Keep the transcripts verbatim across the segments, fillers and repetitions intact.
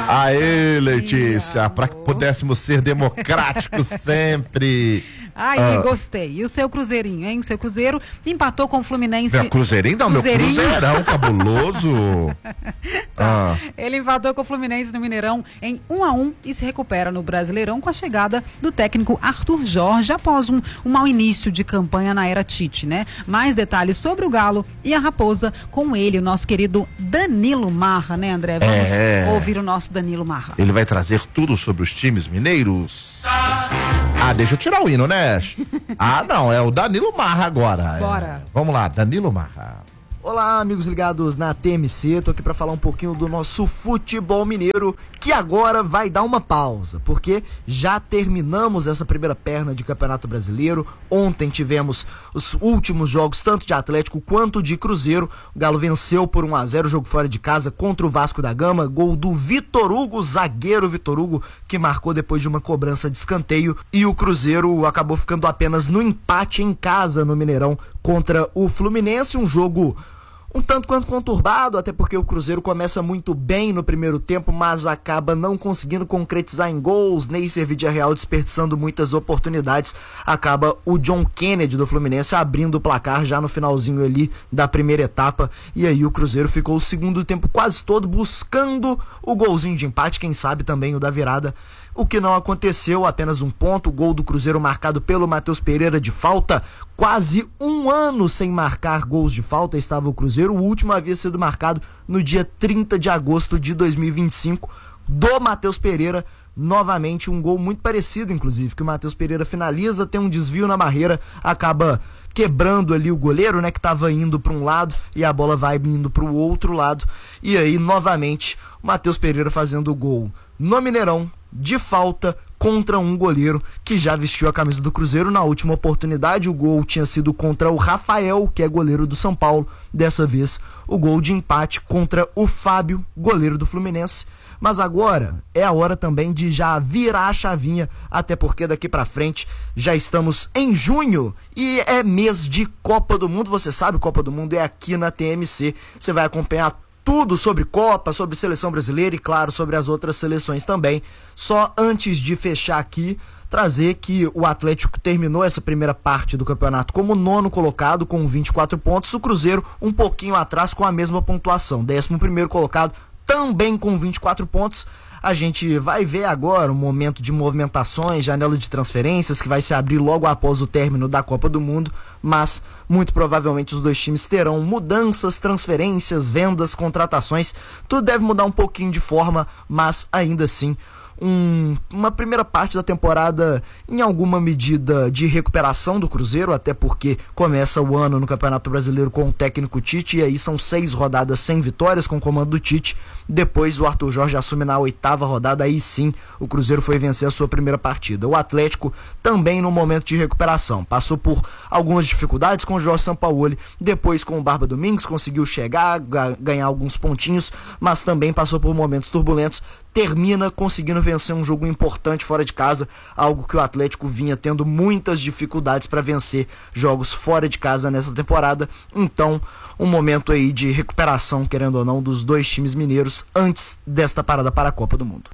Aê, Letícia, para que pudéssemos ser democráticos sempre. Ai, ah. gostei. E o seu Cruzeirinho, hein? O seu Cruzeiro empatou com o Fluminense. Meu Cruzeirinho não, Cruzeirinho. meu Cruzeirão cabuloso. Tá. ah. Ele empatou com o Fluminense no Mineirão em um a um e se recupera no Brasileirão com a chegada do técnico Arthur Jorge após um, um mau início de campanha na era Tite, né? Mais detalhes sobre o Galo e a Raposa com ele, o nosso querido Danilo Marra, né, André? Vamos é. ouvir o nosso Danilo Marra. Ele vai trazer tudo sobre os times mineiros. Ah, deixa eu tirar o hino, né? Ah, não, é o Danilo Marra agora. Bora. É. Vamos lá, Danilo Marra. Olá, amigos ligados na T M C, tô aqui para falar um pouquinho do nosso futebol mineiro, que agora vai dar uma pausa, porque já terminamos essa primeira perna de Campeonato Brasileiro. Ontem tivemos os últimos jogos, tanto de Atlético quanto de Cruzeiro. O Galo venceu por um a zero, jogo fora de casa contra o Vasco da Gama, gol do Vitor Hugo, zagueiro Vitor Hugo, que marcou depois de uma cobrança de escanteio, e o Cruzeiro acabou ficando apenas no empate em casa no Mineirão contra o Fluminense, um jogo um tanto quanto conturbado, até porque o Cruzeiro começa muito bem no primeiro tempo, mas acaba não conseguindo concretizar em gols. Neisser Vidiarreal desperdiçando muitas oportunidades. Acaba o John Kennedy do Fluminense abrindo o placar já no finalzinho ali da primeira etapa, e aí o Cruzeiro ficou o segundo tempo quase todo buscando o golzinho de empate, quem sabe também o da virada. O que não aconteceu, apenas um ponto, o gol do Cruzeiro marcado pelo Matheus Pereira de falta. Quase um ano sem marcar gols de falta estava o Cruzeiro. O último havia sido marcado no dia trinta de agosto de dois mil e vinte e cinco, do Matheus Pereira. Novamente um gol muito parecido, inclusive, que o Matheus Pereira finaliza, tem um desvio na barreira, acaba quebrando ali o goleiro, né, que estava indo para um lado e a bola vai indo para o outro lado. E aí, novamente, o Matheus Pereira fazendo o gol no Mineirão, de falta, contra um goleiro que já vestiu a camisa do Cruzeiro. Na última oportunidade, o gol tinha sido contra o Rafael, que é goleiro do São Paulo. Dessa vez, o gol de empate contra o Fábio, goleiro do Fluminense. Mas agora é a hora também de já virar a chavinha, até porque daqui pra frente já estamos em junho e é mês de Copa do Mundo. Você sabe, Copa do Mundo é aqui na T M C. Você vai acompanhar tudo sobre Copa, sobre seleção brasileira e, claro, sobre as outras seleções também. Só antes de fechar aqui, trazer que o Atlético terminou essa primeira parte do campeonato como nono colocado, com vinte e quatro pontos. O Cruzeiro um pouquinho atrás com a mesma pontuação, décimo primeiro colocado, também com vinte e quatro pontos. A gente vai ver agora um momento de movimentações, janela de transferências que vai se abrir logo após o término da Copa do Mundo, mas muito provavelmente os dois times terão mudanças, transferências, vendas, contratações. Tudo deve mudar um pouquinho de forma, mas ainda assim Um, uma primeira parte da temporada em alguma medida de recuperação do Cruzeiro, até porque começa o ano no Campeonato Brasileiro com o técnico Tite, e aí são seis rodadas sem vitórias com o comando do Tite. Depois o Arthur Jorge assume na oitava rodada, aí sim o Cruzeiro foi vencer a sua primeira partida. O Atlético também no momento de recuperação, passou por algumas dificuldades com o Jorge Sampaoli, depois com o Barba Domingues conseguiu chegar, ganhar alguns pontinhos, mas também passou por momentos turbulentos. Termina conseguindo vencer um jogo importante fora de casa, algo que o Atlético vinha tendo muitas dificuldades para vencer jogos fora de casa nessa temporada. Então, um momento aí de recuperação, querendo ou não, dos dois times mineiros antes desta parada para a Copa do Mundo.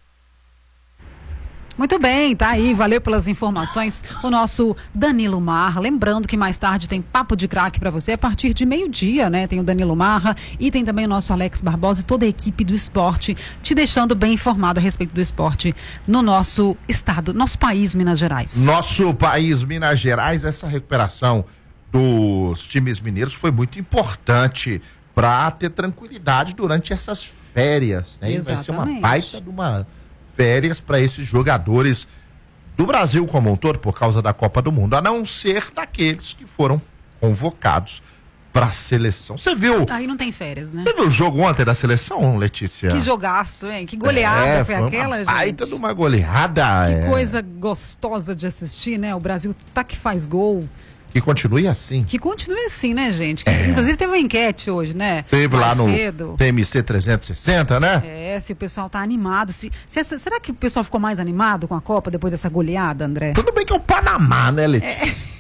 Muito bem, tá aí, valeu pelas informações, o nosso Danilo Marra. Lembrando que mais tarde tem Papo de Craque pra você a partir de meio-dia, né? Tem o Danilo Marra e tem também o nosso Alex Barbosa e toda a equipe do esporte, te deixando bem informado a respeito do esporte no nosso estado, nosso país, Minas Gerais. Nosso país, Minas Gerais, essa recuperação dos times mineiros foi muito importante para ter tranquilidade durante essas férias, né? Vai ser uma baita de uma férias para esses jogadores do Brasil como um todo por causa da Copa do Mundo, a não ser daqueles que foram convocados para a seleção. Você viu? Aí não tem férias, né? Você viu o jogo ontem da seleção, Letícia? Que jogaço, hein? Que goleada é, foi, foi aquela, uma gente? baita de uma goleada. Que é. coisa gostosa de assistir, né? O Brasil tá que faz gol. Que continue assim. Que continue assim, né, gente? Que, é. Inclusive teve uma enquete hoje, né? Teve Mais lá no cedo. T M C trezentos e sessenta, né? É, se o pessoal tá animado. Se, se, será que o pessoal ficou mais animado com a Copa depois dessa goleada, André? Tudo bem que é o Panamá, né, Letícia? É.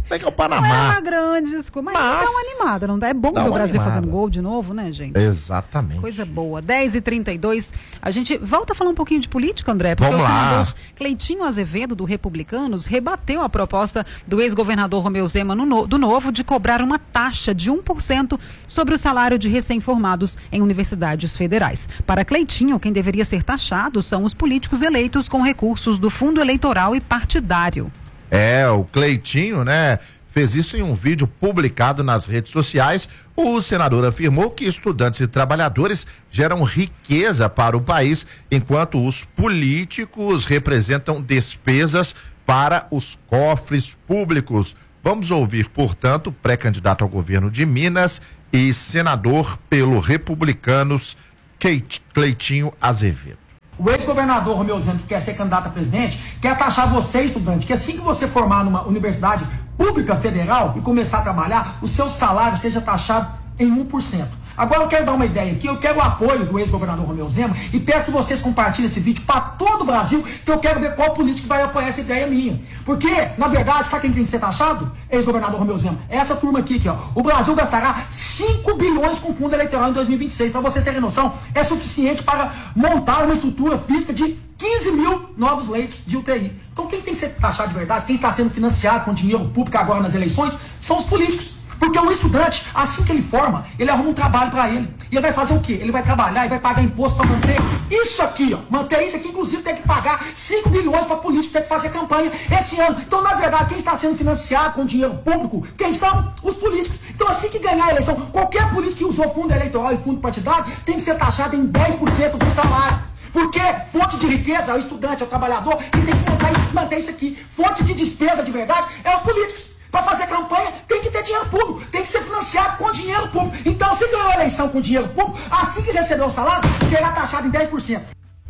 Pegar o Panamá. Não é uma grande desculpa, mas, mas dá uma animada, não dá? É bom ver o Brasil animada. Fazendo gol de novo, né, gente? Exatamente. Coisa boa. dez e trinta e dois, a gente volta a falar um pouquinho de política, André, porque Vamos o senador lá. Cleitinho Azevedo, do Republicanos, rebateu a proposta do ex-governador Romeu Zema no, do Novo de cobrar uma taxa de um por cento sobre o salário de recém-formados em universidades federais. Para Cleitinho, quem deveria ser taxado são os políticos eleitos com recursos do fundo eleitoral e partidário. É, o Cleitinho, né, fez isso em um vídeo publicado nas redes sociais. O senador afirmou que estudantes e trabalhadores geram riqueza para o país, enquanto os políticos representam despesas para os cofres públicos. Vamos ouvir, portanto, o pré-candidato ao governo de Minas e senador pelo Republicanos, Cleitinho Azevedo. O ex-governador Romeu Zema, que quer ser candidato a presidente, quer taxar você, estudante, que assim que você formar numa universidade pública federal e começar a trabalhar, o seu salário seja taxado em um por cento. Agora eu quero dar uma ideia aqui, eu quero o apoio do ex-governador Romeu Zema e peço que vocês compartilhem esse vídeo para todo o Brasil, que eu quero ver qual político vai apoiar essa ideia minha. Porque, na verdade, sabe quem tem que ser taxado? Ex-governador Romeu Zema. Essa turma aqui, aqui, ó. O Brasil gastará cinco bilhões com fundo eleitoral em dois mil e vinte e seis. Para vocês terem noção, é suficiente para montar uma estrutura física de quinze mil novos leitos de U T I. Então quem tem que ser taxado de verdade, quem está sendo financiado com dinheiro público agora nas eleições, são os políticos. Porque o estudante, assim que ele forma, ele arruma um trabalho para ele. E ele vai fazer o quê? Ele vai trabalhar e vai pagar imposto para manter isso aqui, ó. Manter isso aqui, inclusive, tem que pagar cinco bilhões para político, tem que fazer campanha esse ano. Então, na verdade, quem está sendo financiado com dinheiro público, quem são? Os políticos. Então, assim que ganhar a eleição, qualquer político que usou fundo eleitoral e fundo partidário tem que ser taxado em dez por cento do salário. Porque fonte de riqueza é o estudante, é o trabalhador, que tem que manter isso, manter isso aqui. Fonte de despesa de verdade é os políticos. Para fazer campanha tem que ter dinheiro público, tem que ser financiado com dinheiro público. Então, se ganhou a eleição com dinheiro público, assim que receber o salário, será taxado em dez por cento.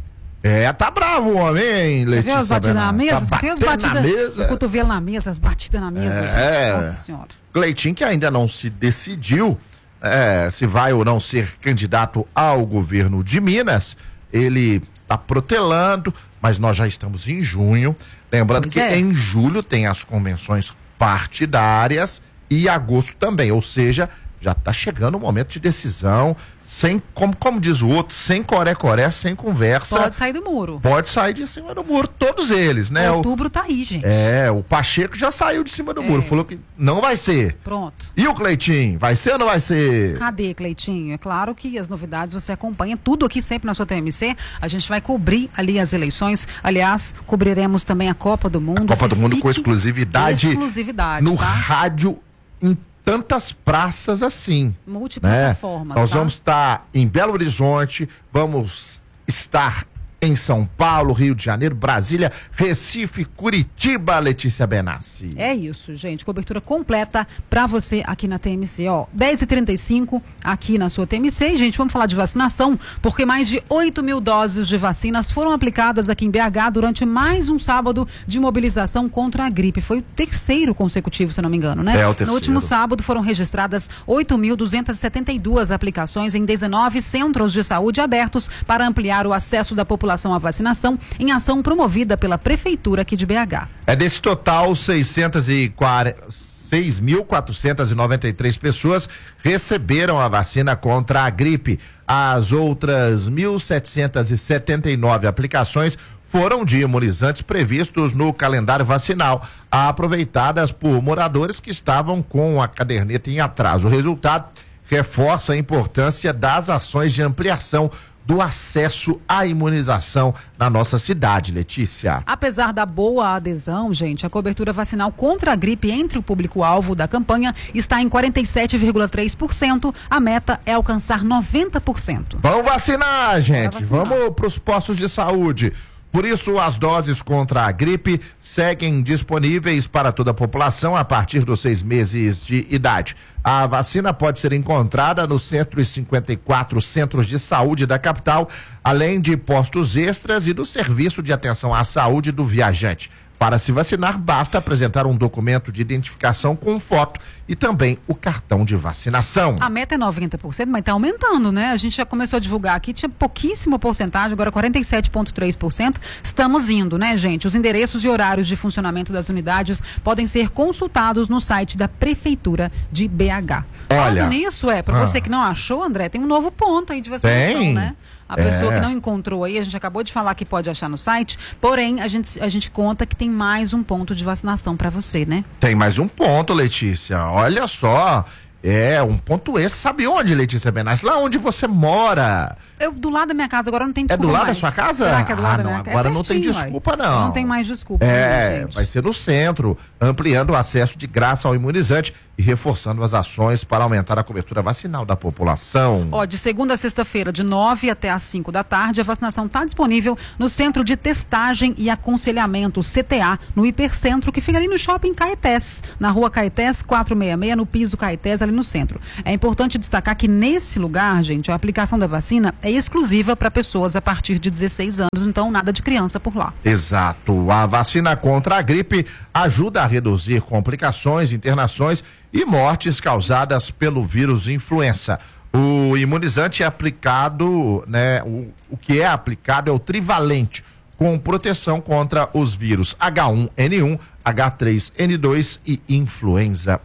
É, tá bravo o homem, hein, Letícia? Você viu as batidas na mesa? Tá tem as batidas na mesa. o cotovelo na mesa, as batidas na mesa. É, gente. Nossa Senhora. Cleitinho, que ainda não se decidiu é, se vai ou não ser candidato ao governo de Minas, ele tá protelando, mas nós já estamos em junho. Lembrando pois que é. Em julho tem as convenções partidárias e agosto também, ou seja, já está chegando o momento de decisão, sem, como, como diz o outro, sem coré-coré, sem conversa. Pode sair do muro. Pode sair de cima do muro, todos eles, né? Outubro tá aí, gente. É, o Pacheco já saiu de cima do é. muro, falou que não vai ser. Pronto. E o Cleitinho, vai ser ou não vai ser? Cadê, Cleitinho? É claro que as novidades você acompanha tudo aqui sempre na sua T M C, a gente vai cobrir ali as eleições, aliás, cobriremos também a Copa do Mundo. A Copa do Mundo com exclusividade, exclusividade no tá? rádio em tantas praças assim. Multiplataformas. Né? Nós tá? vamos estar em Belo Horizonte, vamos estar em São Paulo, Rio de Janeiro, Brasília, Recife, Curitiba, Letícia Benassi. É isso, gente. Cobertura completa pra você aqui na T M C. Ó, dez e trinta e cinco aqui na sua T M C. E, gente, vamos falar de vacinação, porque mais de oito mil doses de vacinas foram aplicadas aqui em B H durante mais um sábado de mobilização contra a gripe. Foi o terceiro consecutivo, se não me engano, né? É o terceiro. No último sábado foram registradas oito mil duzentas e setenta e duas aplicações em dezenove centros de saúde abertos para ampliar o acesso da população à vacinação em ação promovida pela Prefeitura aqui de B H. É desse total, seiscentos e quarenta, seis mil quatrocentos e noventa e três pessoas receberam a vacina contra a gripe. As outras mil setecentos e setenta e nove aplicações foram de imunizantes previstos no calendário vacinal, aproveitadas por moradores que estavam com a caderneta em atraso. O resultado reforça a importância das ações de ampliação do acesso à imunização na nossa cidade, Letícia. Apesar da boa adesão, gente, a cobertura vacinal contra a gripe entre o público-alvo da campanha está em quarenta e sete vírgula três por cento. A meta é alcançar noventa por cento. Vamos vacinar, gente. Vacinar. Vamos para os postos de saúde. Por isso, as doses contra a gripe seguem disponíveis para toda a população a partir dos seis meses de idade. A vacina pode ser encontrada nos cento e cinquenta e quatro centros de saúde da capital, além de postos extras e do serviço de atenção à saúde do viajante. Para se vacinar, basta apresentar um documento de identificação com foto e também o cartão de vacinação. A meta é noventa por cento, mas está aumentando, né? A gente já começou a divulgar aqui, tinha pouquíssima porcentagem, agora quarenta e sete vírgula três por cento. Estamos indo, né, gente? Os endereços e horários de funcionamento das unidades podem ser consultados no site da Prefeitura de B H. Olha, Falando nisso, é, para ah, você que não achou, André, tem um novo ponto aí de vacinação, tem? né? A pessoa é. que não encontrou aí, a gente acabou de falar que pode achar no site, porém, a gente, a gente conta que tem mais um ponto de vacinação para você, né? Tem mais um ponto, Letícia. Olha só, é um ponto extra. Sabe onde, Letícia Benassi? Lá onde você mora. Eu, do lado da minha casa, agora não tem desculpa. É do lado mais. da sua casa? Será que é do lado ah, da não, minha casa? agora É não tem pertinho, desculpa, ué. não. Não tem mais desculpa. É, né, gente? vai ser no centro, ampliando o acesso de graça ao imunizante e reforçando as ações para aumentar a cobertura vacinal da população. Ó, de segunda a sexta-feira, de nove até às cinco da tarde, a vacinação está disponível no Centro de Testagem e Aconselhamento, C T A, no Hipercentro, que fica ali no Shopping Caetés, na rua Caetés quatrocentos e sessenta e seis, no piso Caetés, ali no centro. É importante destacar que nesse lugar, gente, a aplicação da vacina é exclusiva para pessoas a partir de dezesseis anos, então nada de criança por lá. Exato. A vacina contra a gripe ajuda a reduzir complicações, internações e mortes causadas pelo vírus influenza. O imunizante é aplicado, né? O, o que é aplicado é o trivalente, com proteção contra os vírus H um N um, H três N dois e influenza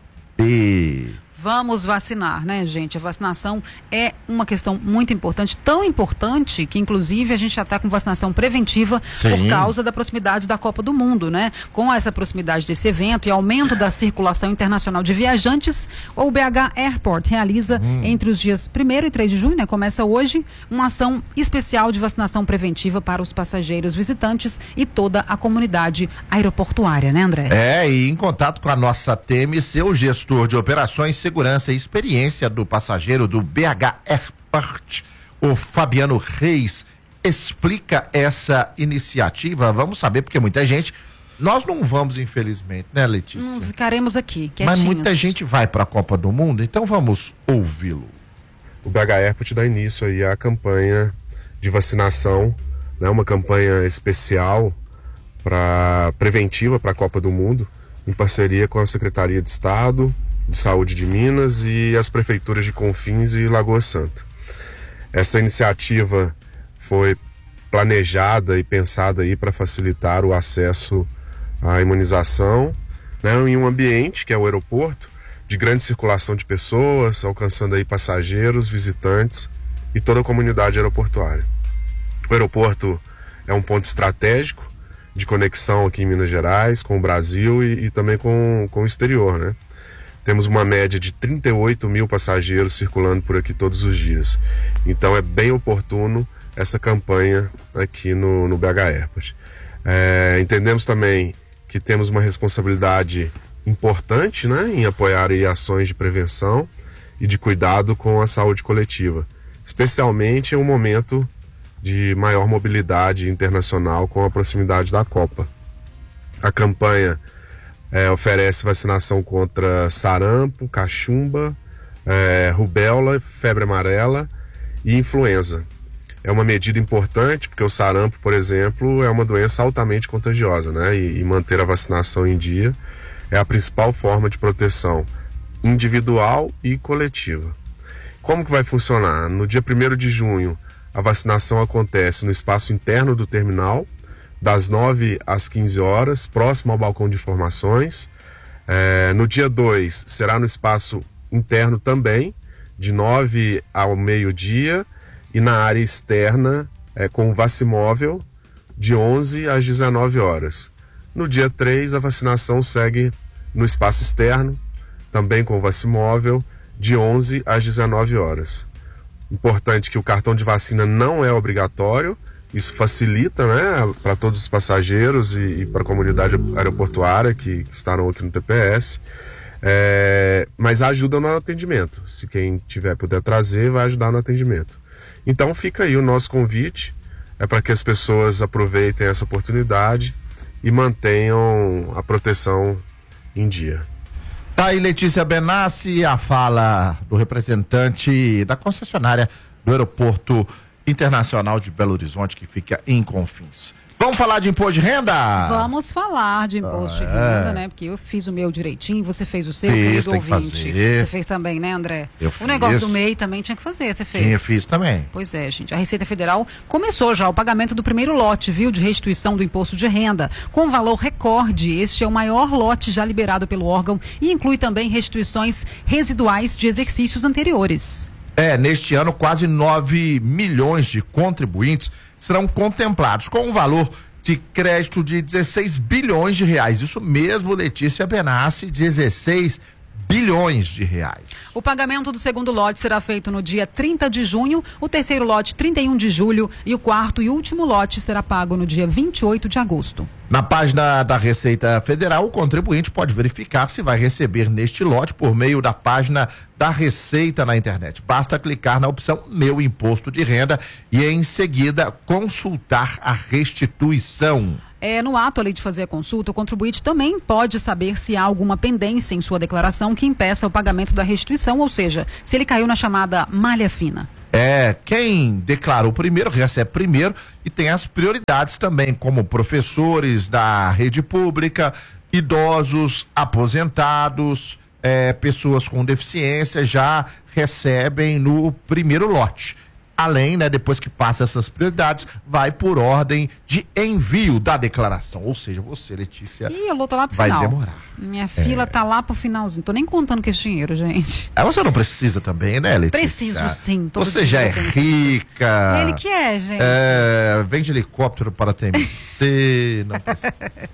B. Vamos vacinar, né, gente? A vacinação é uma questão muito importante, tão importante que, inclusive, a gente já está com vacinação preventiva. Sim. Por causa da proximidade da Copa do Mundo, né? Com essa proximidade desse evento e aumento da circulação internacional de viajantes, o B H Airport realiza hum. entre os dias primeiro e três de junho, né? Começa hoje, uma ação especial de vacinação preventiva para os passageiros, visitantes e toda a comunidade aeroportuária, né, André? É, e em contato com a nossa T M C, o gestor de operações, segurança e experiência do passageiro do B H Airport, o Fabiano Reis, explica essa iniciativa. Vamos saber, porque muita gente, nós não vamos, infelizmente, né, Letícia? Hum, ficaremos aqui, quietinhos. Mas muita gente vai para a Copa do Mundo, então vamos ouvi-lo. O B H Airport dá início aí à campanha de vacinação, né, uma campanha especial para preventiva para a Copa do Mundo, em parceria com a Secretaria de Estado de Saúde de Minas e as prefeituras de Confins e Lagoa Santa. Essa iniciativa foi planejada e pensada aí para facilitar o acesso à imunização, né, em um ambiente que é o aeroporto, de grande circulação de pessoas, alcançando aí passageiros, visitantes e toda a comunidade aeroportuária. O aeroporto é um ponto estratégico de conexão aqui em Minas Gerais com o Brasil e, e também com, com o exterior, né? Temos uma média de trinta e oito mil passageiros circulando por aqui todos os dias. Então é bem oportuno essa campanha aqui no, no B H Airport. É, entendemos também que temos uma responsabilidade importante, né, em apoiar aí ações de prevenção e de cuidado com a saúde coletiva, especialmente em um momento de maior mobilidade internacional com a proximidade da Copa. A campanha É, oferece vacinação contra sarampo, cachumba, é, rubéola, febre amarela e influenza. É uma medida importante porque o sarampo, por exemplo, é uma doença altamente contagiosa, né? E, e manter a vacinação em dia é a principal forma de proteção individual e coletiva. Como que vai funcionar? No dia primeiro de junho, a vacinação acontece no espaço interno do terminal, das nove às quinze horas, próximo ao balcão de informações. É, no dia dois, será no espaço interno também, de nove ao meio-dia, e na área externa, é, com o vacimóvel, de onze às dezenove horas. No dia três, a vacinação segue no espaço externo, também com o vacimóvel, de onze às dezenove horas. Importante que o cartão de vacina não é obrigatório. Isso facilita, né, para todos os passageiros e, e para a comunidade aeroportuária que, que estarão aqui no T P S, é, mas ajuda no atendimento. Se quem tiver puder trazer, vai ajudar no atendimento. Então fica aí o nosso convite, é para que as pessoas aproveitem essa oportunidade e mantenham a proteção em dia. Tá aí Letícia Benassi, a fala do representante da concessionária do aeroporto Internacional de Belo Horizonte, que fica em Confins. Vamos falar de imposto de renda? Vamos falar de imposto ah, de renda, é. né? Porque eu fiz o meu direitinho, você fez o seu, fiz, querido ouvinte. Você fez também, né, André? Eu o fiz. negócio do M E I também tinha que fazer, você fez? Tinha, fiz também. Pois é, gente. A Receita Federal começou já o pagamento do primeiro lote, viu, de restituição do imposto de renda, com valor recorde. Este é o maior lote já liberado pelo órgão e inclui também restituições residuais de exercícios anteriores. É, neste ano, quase nove milhões de contribuintes serão contemplados com um valor de crédito de dezesseis bilhões de reais. Isso mesmo, Letícia Benassi, dezesseis bilhões de reais. O pagamento do segundo lote será feito no dia trinta de junho, o terceiro lote trinta e um de julho e o quarto e último lote será pago no dia vinte e oito de agosto. Na página da Receita Federal, o contribuinte pode verificar se vai receber neste lote por meio da página da Receita na internet. Basta clicar na opção Meu Imposto de Renda e em seguida consultar a restituição. É, no ato ali de fazer a consulta, o contribuinte também pode saber se há alguma pendência em sua declaração que impeça o pagamento da restituição, ou seja, se ele caiu na chamada malha fina. É, quem declarou primeiro recebe primeiro e tem as prioridades também, como professores da rede pública, idosos, aposentados, é, pessoas com deficiência já recebem no primeiro lote. Além, né, depois que passa essas prioridades, vai por ordem de envio da declaração. Ou seja, você, Letícia, Ih, eu vou tá lá pro vai final. demorar. Minha fila é. tá lá pro finalzinho. Tô nem contando com esse dinheiro, gente. É, você não precisa também, né, Letícia? Preciso sim. Todo você já é rica. Ele que é, gente. É, vem de helicóptero para a T M C. Não precisa.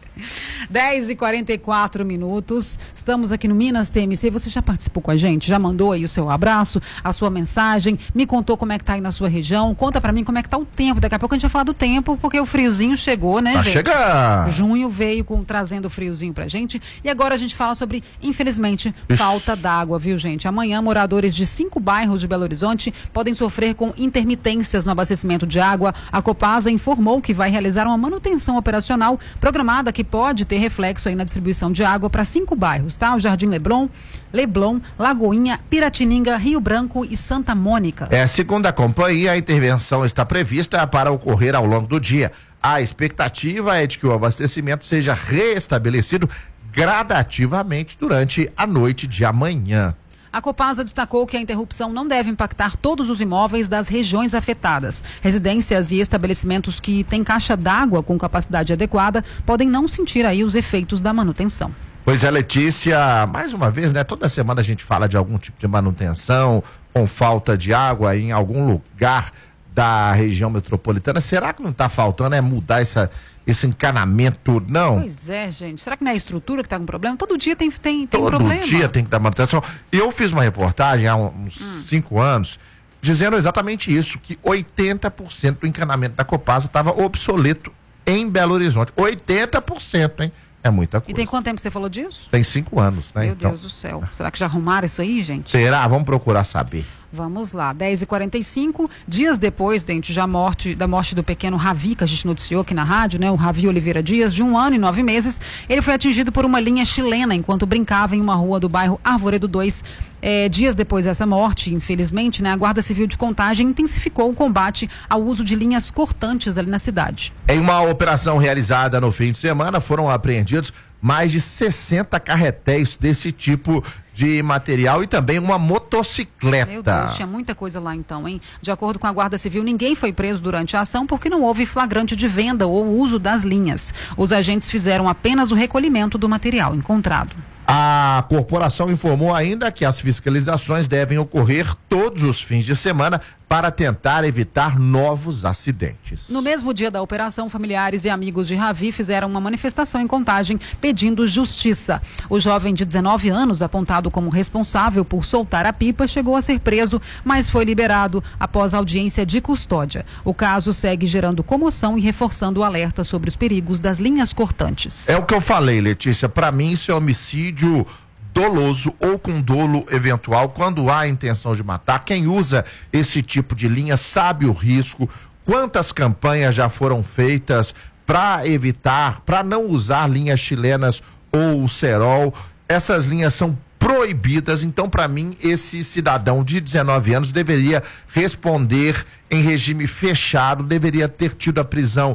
dez e quarenta e quatro minutos. Estamos aqui no Minas T M C. Você já participou com a gente? Já mandou aí o seu abraço, a sua mensagem? Me contou como é que tá aí na sua região? Conta pra mim como é que tá o tempo. Daqui a pouco a gente vai falar do tempo, porque o friozinho chegou, né, tá gente? Chegando. Junho veio com, trazendo friozinho pra gente. E agora a gente fala sobre, infelizmente, Ixi. falta d'água, viu, gente? Amanhã, moradores de cinco bairros de Belo Horizonte podem sofrer com intermitências no abastecimento de água. A Copasa informou que vai realizar uma manutenção operacional programada que pode ter reflexo aí na distribuição de água para cinco bairros, tá? O Jardim Leblon, Leblon, Lagoinha, Piratininga, Rio Branco e Santa Mônica. É, segundo a companhia, a intervenção está prevista para ocorrer ao longo do dia. A expectativa é de que o abastecimento seja restabelecido gradativamente durante a noite de amanhã. A Copasa destacou que a interrupção não deve impactar todos os imóveis das regiões afetadas. Residências e estabelecimentos que têm caixa d'água com capacidade adequada podem não sentir aí os efeitos da manutenção. Pois é, Letícia, mais uma vez, né? Toda semana a gente fala de algum tipo de manutenção com falta de água em algum lugar da região metropolitana. Será que não está faltando é mudar essa, esse encanamento, não? Pois é, gente. Será que não é a estrutura que está com problema? Todo dia tem, tem, tem Todo problema. Todo dia tem que dar manutenção. E eu fiz uma reportagem há uns hum. cinco anos dizendo exatamente isso, que oitenta por cento do encanamento da Copasa estava obsoleto em Belo Horizonte. oitenta por cento, hein? É muita coisa. E tem quanto tempo que você falou disso? Tem cinco anos, né? Meu então... Deus do céu. Será que já arrumaram isso aí, gente? Será? Vamos procurar saber. Vamos lá, dez e quarenta e cinco, dias depois, dentro da morte, da morte do pequeno Ravi, que a gente noticiou aqui na rádio, né? O Ravi Oliveira Dias, de um ano e nove meses, ele foi atingido por uma linha chilena enquanto brincava em uma rua do bairro Arvoredo dois. É, dias depois dessa morte, infelizmente, né? A Guarda Civil de Contagem intensificou o combate ao uso de linhas cortantes ali na cidade. Em uma operação realizada no fim de semana, foram apreendidos mais de sessenta carretéis desse tipo de material e também uma motocicleta. Meu Deus, tinha muita coisa lá então, hein? De acordo com a Guarda Civil, ninguém foi preso durante a ação porque não houve flagrante de venda ou uso das linhas. Os agentes fizeram apenas o recolhimento do material encontrado. A corporação informou ainda que as fiscalizações devem ocorrer todos os fins de semana para tentar evitar novos acidentes. No mesmo dia da operação, familiares e amigos de Ravi fizeram uma manifestação em Contagem pedindo justiça. O jovem de dezenove anos, apontado como responsável por soltar a pipa, chegou a ser preso, mas foi liberado após audiência de custódia. O caso segue gerando comoção e reforçando o alerta sobre os perigos das linhas cortantes. É o que eu falei, Letícia, para mim isso é homicídio doloso ou com dolo eventual, quando há intenção de matar. Quem usa esse tipo de linha sabe o risco. Quantas campanhas já foram feitas para evitar, para não usar linhas chilenas ou o cerol? Essas linhas são proibidas, então para mim esse cidadão de dezenove anos deveria responder em regime fechado, deveria ter tido a prisão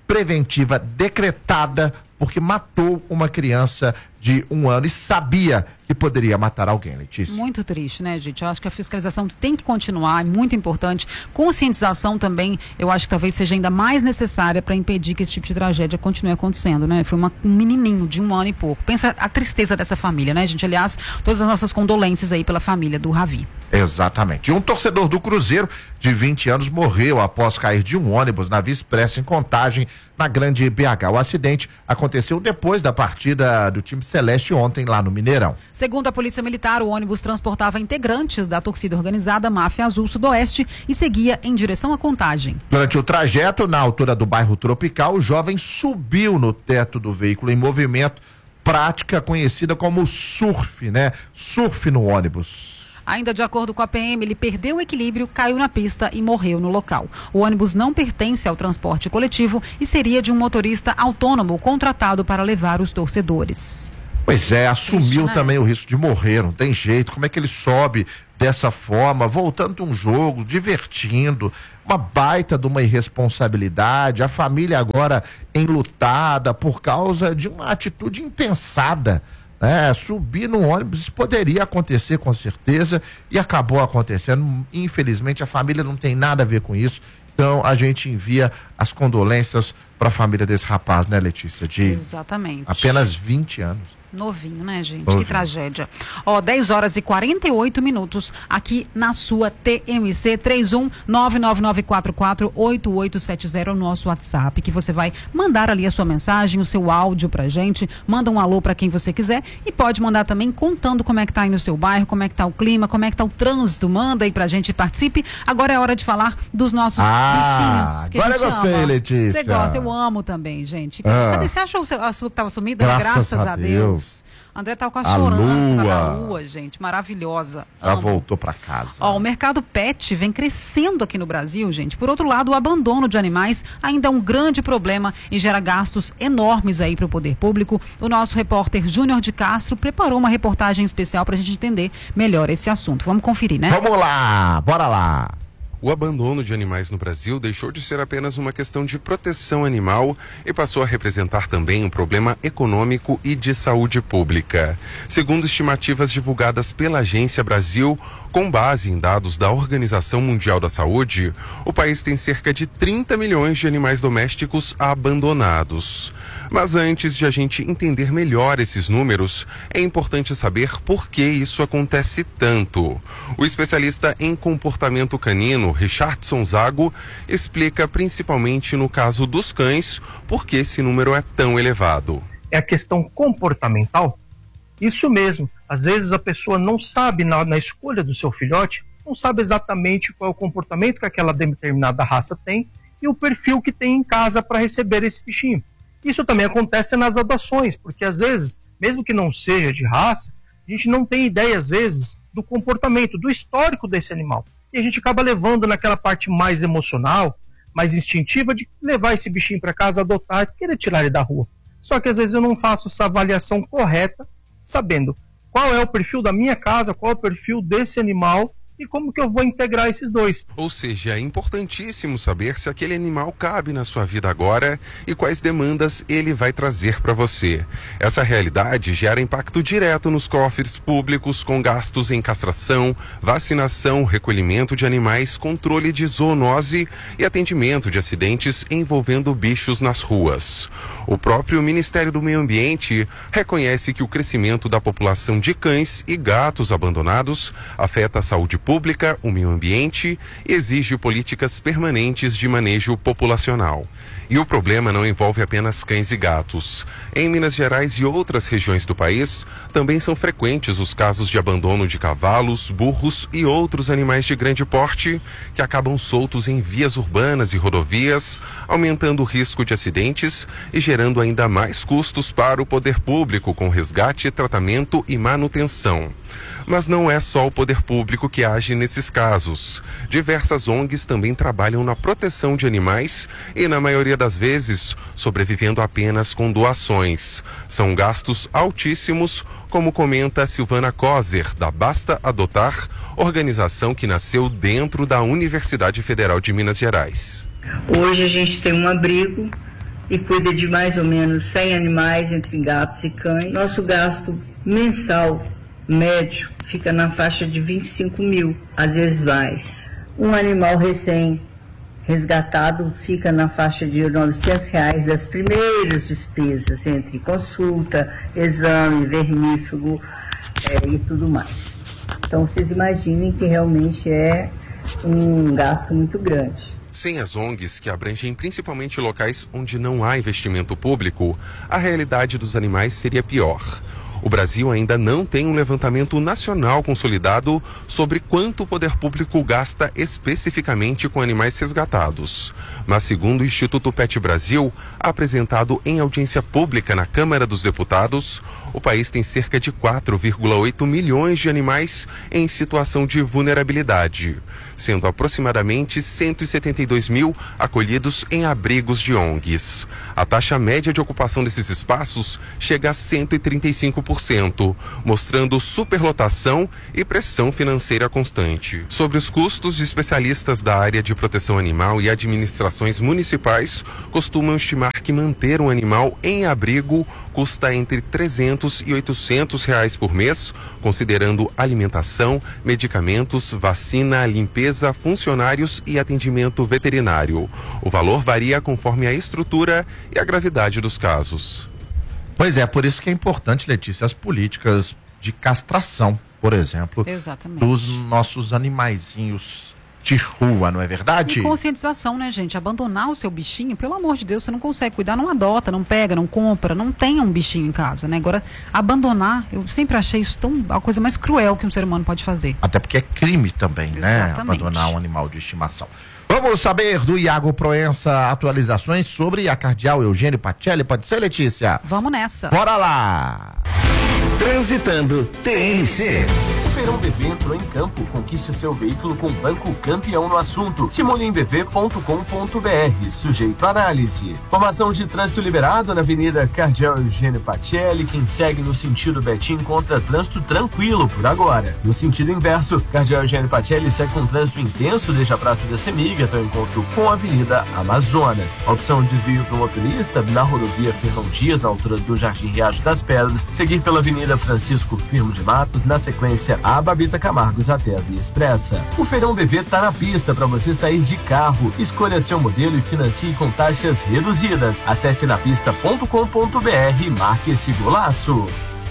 preventiva decretada porque matou uma criança de um ano e sabia que poderia matar alguém, Letícia. Muito triste, né, gente? Eu acho que a fiscalização tem que continuar, é muito importante. Conscientização também, eu acho que talvez seja ainda mais necessária para impedir que esse tipo de tragédia continue acontecendo, né? Foi uma, um menininho de um ano e pouco. Pensa a tristeza dessa família, né, gente? Aliás, todas as nossas condolências aí pela família do Ravi. Exatamente. E um torcedor do Cruzeiro de vinte anos morreu após cair de um ônibus na Via Expressa em Contagem, na Grande B H. O acidente aconteceu depois da partida do time celeste ontem lá no Mineirão. Segundo a Polícia Militar, o ônibus transportava integrantes da torcida organizada Máfia Azul Sudoeste e seguia em direção à Contagem. Durante o trajeto, na altura do bairro Tropical, o jovem subiu no teto do veículo em movimento, prática conhecida como surf, né? Surf no ônibus. Ainda de acordo com a P M, ele perdeu o equilíbrio, caiu na pista e morreu no local. O ônibus não pertence ao transporte coletivo e seria de um motorista autônomo contratado para levar os torcedores. Pois é, assumiu Triste, né? também o risco de morrer, não tem jeito. Como é que ele sobe dessa forma, voltando de um jogo, divertindo, uma baita de uma irresponsabilidade, a família agora enlutada por causa de uma atitude impensada. É, subir no ônibus, isso poderia acontecer com certeza e acabou acontecendo. Infelizmente a família não tem nada a ver com isso, então a gente envia as condolências para a família desse rapaz, né, Letícia? De Exatamente. apenas vinte anos. Novinho, né, gente? Novinho. Que tragédia. Ó, dez horas e quarenta e oito minutos aqui na sua T M C, três um nove nove nove quatro quatro oito oito sete zero, o nosso WhatsApp, que você vai mandar ali a sua mensagem, o seu áudio pra gente, manda um alô pra quem você quiser e pode mandar também contando como é que tá aí no seu bairro, como é que tá o clima, como é que tá o trânsito, manda aí pra gente e participe. Agora é hora de falar dos nossos ah, bichinhos. Que agora a gente eu gostei, ama. Letícia. Você gosta, eu amo também, gente. Ah. Cadê? Você achou a sua que tava sumida? Graças Graças a a Deus. Deus. André tá quase A chorando na lua. lua, gente, maravilhosa. Já Amo. voltou para casa. Ó, o mercado pet vem crescendo aqui no Brasil, gente. Por outro lado, o abandono de animais ainda é um grande problema e gera gastos enormes aí para o poder público. O nosso repórter Júnior de Castro preparou uma reportagem especial para a gente entender melhor esse assunto. Vamos conferir, né? Vamos lá, bora lá. O abandono de animais no Brasil deixou de ser apenas uma questão de proteção animal e passou a representar também um problema econômico e de saúde pública. Segundo estimativas divulgadas pela Agência Brasil, com base em dados da Organização Mundial da Saúde, o país tem cerca de trinta milhões de animais domésticos abandonados. Mas antes de a gente entender melhor esses números, é importante saber por que isso acontece tanto. O especialista em comportamento canino, Richardson Zago, explica principalmente no caso dos cães por que esse número é tão elevado. É a questão comportamental? Isso mesmo, às vezes a pessoa não sabe na, na escolha do seu filhote, não sabe exatamente qual é o comportamento que aquela determinada raça tem e o perfil que tem em casa para receber esse bichinho. Isso também acontece nas adoções, porque às vezes, mesmo que não seja de raça, a gente não tem ideia às vezes do comportamento, do histórico desse animal. E a gente acaba levando naquela parte mais emocional, mais instintiva de levar esse bichinho para casa, adotar e querer tirar ele da rua. Só que às vezes eu não faço essa avaliação correta, sabendo qual é o perfil da minha casa, qual é o perfil desse animal e como que eu vou integrar esses dois. Ou seja, é importantíssimo saber se aquele animal cabe na sua vida agora e quais demandas ele vai trazer para você. Essa realidade gera impacto direto nos cofres públicos com gastos em castração, vacinação, recolhimento de animais, controle de zoonose e atendimento de acidentes envolvendo bichos nas ruas. O próprio Ministério do Meio Ambiente reconhece que o crescimento da população de cães e gatos abandonados afeta a saúde pública, o meio ambiente e exige políticas permanentes de manejo populacional. E o problema não envolve apenas cães e gatos. Em Minas Gerais e outras regiões do país, também são frequentes os casos de abandono de cavalos, burros e outros animais de grande porte que acabam soltos em vias urbanas e rodovias, aumentando o risco de acidentes e gerando ainda mais custos para o poder público com resgate, tratamento e manutenção. Mas não é só o poder público que age nesses casos. Diversas O N Gs também trabalham na proteção de animais e, na maioria das vezes, sobrevivendo apenas com doações. São gastos altíssimos, como comenta Silvana Kozer, da Basta Adotar, organização que nasceu dentro da Universidade Federal de Minas Gerais. Hoje a gente tem um abrigo e cuida de mais ou menos cem animais, entre gatos e cães. Nosso gasto mensal médio fica na faixa de vinte e cinco mil, às vezes mais. Um animal recém resgatado fica na faixa de novecentos reais das primeiras despesas, entre consulta, exame, vermífugo é, e tudo mais. Então vocês imaginem que realmente é um gasto muito grande. Sem as O N Gs, que abrangem principalmente locais onde não há investimento público, a realidade dos animais seria pior. O Brasil ainda não tem um levantamento nacional consolidado sobre quanto o poder público gasta especificamente com animais resgatados. Mas, segundo o Instituto Pet Brasil, apresentado em audiência pública na Câmara dos Deputados, o país tem cerca de quatro vírgula oito milhões de animais em situação de vulnerabilidade, sendo aproximadamente cento e setenta e dois mil acolhidos em abrigos de O N Gs. A taxa média de ocupação desses espaços chega a cento e trinta e cinco por cento, mostrando superlotação e pressão financeira constante. Sobre os custos, especialistas da área de proteção animal e administrações municipais costumam estimar que manter um animal em abrigo custa entre trezentos e oitocentos reais por mês, considerando alimentação, medicamentos, vacina, limpeza, funcionários e atendimento veterinário. O valor varia conforme a estrutura e a gravidade dos casos. Pois é, por isso que é importante, Letícia, as políticas de castração, por exemplo, Exatamente. dos nossos animaizinhos de rua, não é verdade? E conscientização, né, gente? Abandonar o seu bichinho, pelo amor de Deus, você não consegue cuidar, não adota, não pega, não compra, não tenha um bichinho em casa, né? Agora, abandonar, eu sempre achei isso tão, a coisa mais cruel que um ser humano pode fazer. Até porque é crime também, né? Exatamente. Abandonar um animal de estimação. Vamos saber do Iago Proença atualizações sobre a cardeal Eugênio Pacelli, pode ser, Letícia? Vamos nessa. Bora lá! Transitando T N C. O Feirão B V entrou em campo. Conquiste seu veículo com banco campeão no assunto. Simule em b v ponto com ponto b r. Sujeito à análise. Formação de trânsito liberado na Avenida Cardeal Eugênio Pacelli. Quem segue no sentido Betim encontra trânsito tranquilo por agora. No sentido inverso, Cardeal Eugênio Pacelli segue com trânsito intenso desde a Praça da Semig até o encontro com a Avenida Amazonas. A opção de desvio para o motorista na rodovia Ferrão Dias, na altura do Jardim Riacho das Pedras, seguir pela Avenida Francisco Firmo de Matos, na sequência a Babita Camargos até a Via Expressa. O Feirão B V tá na pista para você sair de carro. Escolha seu modelo e financie com taxas reduzidas. Acesse napista ponto com ponto b r e marque esse golaço.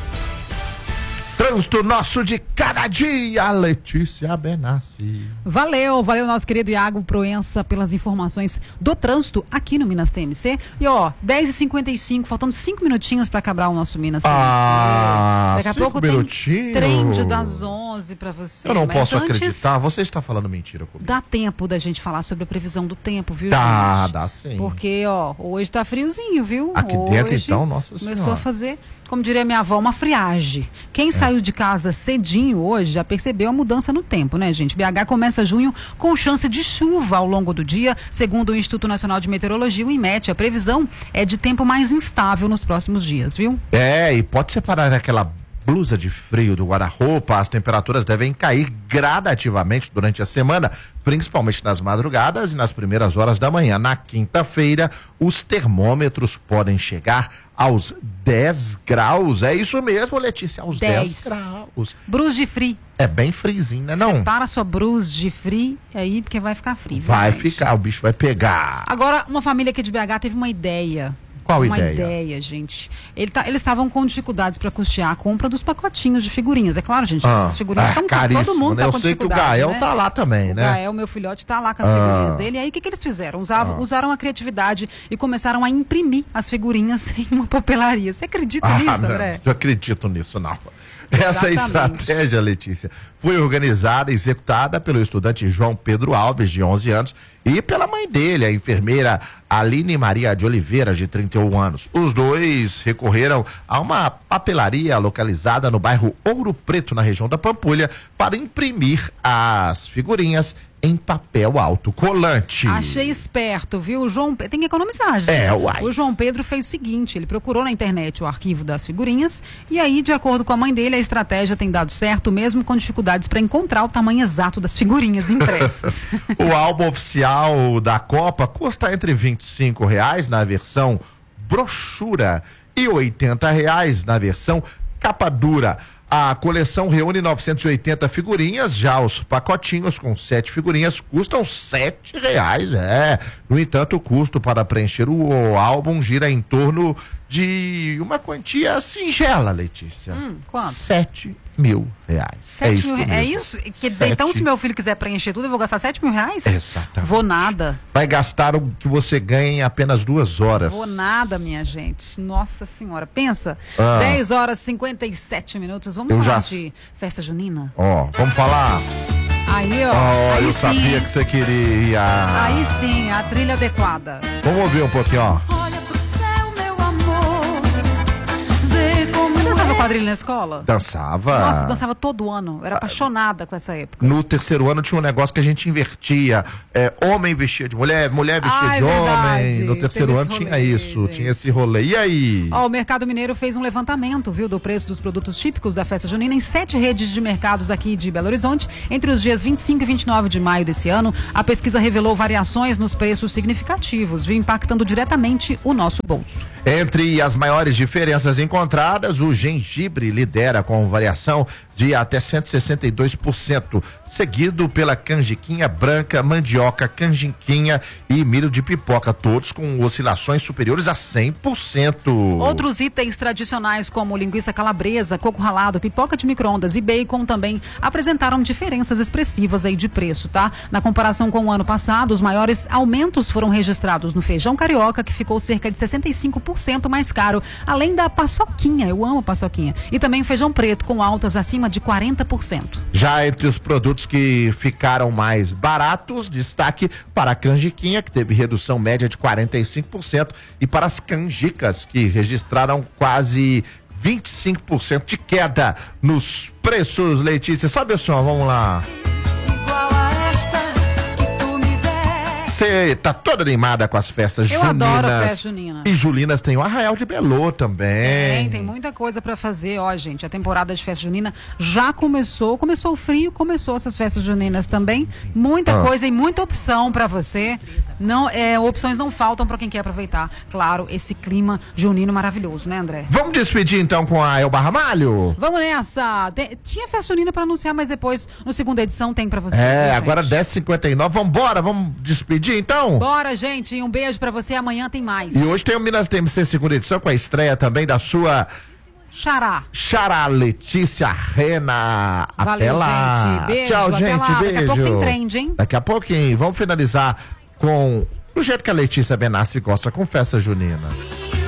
Trânsito nosso de cada dia, Letícia Benassi. Valeu, valeu nosso querido Iago Proença pelas informações do trânsito aqui no Minas T M C. E ó, dez e cinquenta e cinco, faltando cinco minutinhos para acabar o nosso Minas T M C. Ah, Daqui a pouco minutinhos. tem trend das onze para você. Eu não Mas posso antes, acreditar, você está falando mentira comigo. Dá tempo da gente falar sobre a previsão do tempo, viu, Dá, gente? dá sim. Porque, ó, hoje tá friozinho, viu? Aqui hoje dentro, então, nossa começou senhora. a fazer, como diria minha avó, uma friagem. Quem é. saiu de casa cedinho hoje já percebeu a mudança no tempo, né, gente? B H começa junho com chance de chuva ao longo do dia, segundo o Instituto Nacional de Meteorologia, o INMET. A previsão é de tempo mais instável nos próximos dias, viu? É, e pode separar aquela blusa de frio do guarda-roupa. As temperaturas devem cair gradativamente durante a semana, principalmente nas madrugadas e nas primeiras horas da manhã. Na quinta-feira, os termômetros podem chegar aos dez graus. É isso mesmo, Letícia, aos dez graus. Brus de frio. É bem frizinho, né, não? Separa sua brus de frio aí, porque vai ficar frio. Vai gente? ficar, o bicho vai pegar. Agora, uma família aqui de B H teve uma ideia. Qual uma ideia? ideia, gente. Ele tá, eles estavam com dificuldades para custear a compra dos pacotinhos de figurinhas. É claro, gente, ah, essas figurinhas estão é todo mundo né? tá Eu com sei que o dificuldade, Gael né? tá lá também, o né? O Gael, meu filhote, tá lá com as ah. figurinhas dele. E aí, o que, que eles fizeram? Usavam, ah. Usaram a criatividade e começaram a imprimir as figurinhas em uma papelaria. Você acredita ah, nisso, não, André? Eu acredito nisso, não. Essa Exatamente. estratégia, Letícia, foi organizada e executada pelo estudante João Pedro Alves, de onze anos, e pela mãe dele, a enfermeira Aline Maria de Oliveira, de trinta e um anos. Os dois recorreram a uma papelaria localizada no bairro Ouro Preto, na região da Pampulha, para imprimir as figurinhas em papel autocolante. Achei esperto, viu? O João Pe- tem que economizar, gente. É, uai. O João Pedro fez o seguinte, ele procurou na internet o arquivo das figurinhas e aí, de acordo com a mãe dele, a estratégia tem dado certo, mesmo com dificuldades para encontrar o tamanho exato das figurinhas impressas. O álbum oficial da Copa custa entre vinte e cinco reais na versão brochura e oitenta reais na versão capa dura. A coleção reúne novecentas e oitenta figurinhas, já os pacotinhos com sete figurinhas custam sete reais, é. No entanto, o custo para preencher o álbum gira em torno de uma quantia singela, Letícia. Hum, quanto? Sete mil reais. Sete é isso mil, mesmo. é isso? Quer dizer, Sete... então se meu filho quiser preencher tudo, eu vou gastar sete mil reais? Exatamente. Vou nada. Vai gastar o que você ganha em apenas duas horas. Vou nada, minha gente. Nossa senhora. Pensa, Ah. dez horas e cinquenta e sete minutos. Vamos Eu falar já- de festa junina? Ó, vamos falar. Aí, ó. Ó, aí eu sim. sabia que você queria. Aí sim, a trilha adequada. Vamos ouvir um pouquinho, ó. Olha pro céu, meu amor. Vê como Você dançava quadrilha na escola? Dançava. Nossa, dançava todo ano. Eu era apaixonada com essa época. No terceiro ano tinha um negócio que a gente invertia. É, homem vestia de mulher, mulher vestia Ah, é de verdade. homem. No terceiro Teve ano esse tinha rolê, isso, gente. tinha esse rolê. E aí? Ó, o Mercado Mineiro fez um levantamento, viu, do preço dos produtos típicos da festa junina em sete redes de mercados aqui de Belo Horizonte. Entre os dias vinte e cinco e vinte e nove de maio desse ano, a pesquisa revelou variações nos preços significativos, viu, impactando diretamente o nosso bolso. Entre as maiores diferenças encontradas, o gengibre lidera com variação de até cento e sessenta e dois por cento, seguido pela canjiquinha branca, mandioca, canjiquinha e milho de pipoca, todos com oscilações superiores a cem por cento. Outros itens tradicionais como linguiça calabresa, coco ralado, pipoca de micro-ondas e bacon também apresentaram diferenças expressivas aí de preço, tá? Na comparação com o ano passado, os maiores aumentos foram registrados no feijão carioca, que ficou cerca de sessenta e cinco por cento mais caro, além da paçoquinha, eu amo paçoquinha, e também feijão preto com altas acima de quarenta por cento. Já entre os produtos que ficaram mais baratos, destaque para a canjiquinha, que teve redução média de quarenta e cinco por cento, e para as canjicas, que registraram quase vinte e cinco por cento de queda nos preços. Letícia, sobe o som, vamos lá. Você tá toda animada com as festas Eu juninas. adoro a festa junina. E Julinas tem o Arraial de Belô também. Tem, tem muita coisa pra fazer, ó, gente. A temporada de festa junina já começou, começou o frio, começou essas festas juninas também. Muita Ah. coisa e muita opção pra você. Não, é, opções não faltam pra quem quer aproveitar, claro, esse clima junino maravilhoso, né, André? Vamos despedir então com a Elba Ramalho? Vamos nessa. Tem- tinha festa junina pra anunciar, mas depois, no segunda edição, tem pra você. É, viu, agora gente? dez e cinquenta e nove, vambora, vamos despedir então? Bora, gente. Um beijo pra você. Amanhã tem mais. E hoje tem o Minas T M C segunda edição com a estreia também da sua Xará. Xará Letícia Rena. Até Valeu, lá. gente. Beijo, Tchau, até gente. lá. Beijo. Daqui a pouco tem trend, hein? Daqui a pouquinho. Vamos finalizar com o jeito que a Letícia Benassi gosta, com festa junina.